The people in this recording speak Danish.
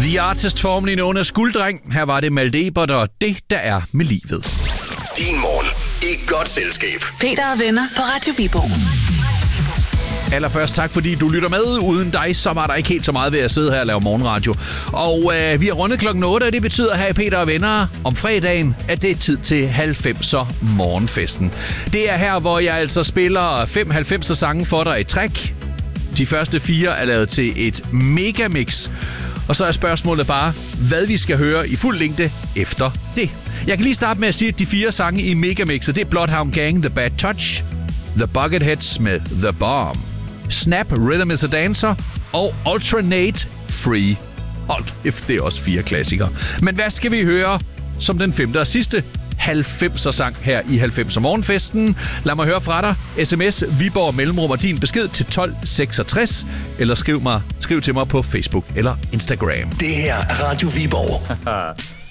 The Artist, formerly known as Gulddreng. Her var det Malte Ebert og Det, der er med livet. Din morgen i godt selskab. Peter og venner på Radio Viborg. Allerførst tak, fordi du lytter med. Uden dig, så var der ikke helt så meget ved at sidde her og lave morgenradio. Og vi har rundet klokken 8, og det betyder her i Peter og venner om fredagen, at det er tid til 90'er morgenfesten. Det er her, hvor jeg altså spiller 5 90'er sange for dig i træk. De første 4 er lavet til et megamix. Og så er spørgsmålet bare, hvad vi skal høre i fuld længde efter det. Jeg kan lige starte med at sige, at de 4 sange i megamixet, det er Bloodhound Gang, The Bad Touch, The Bucketheads med The Bomb, Snap, Rhythm is a Dancer og Alternate Free. Hold kæft, det er også 4 klassikere. Men hvad skal vi høre som den 5. og sidste 90'er sang her i 90'er morgenfesten? Lad mig høre fra dig. SMS Viborg mellemrum og din besked til 1266, eller skriv til mig på Facebook eller Instagram. Det her er Radio Viborg.